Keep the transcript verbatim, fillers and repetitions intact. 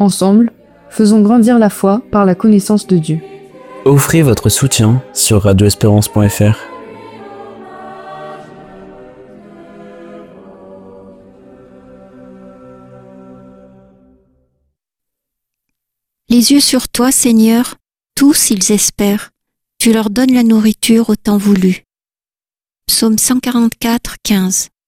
Ensemble, faisons grandir la foi par la connaissance de Dieu. Offrez votre soutien sur radio espérance point f r. Les yeux sur toi, Seigneur, tous ils espèrent. Tu leur donnes la nourriture au temps voulu. Psaume cent quarante-quatre, quinze.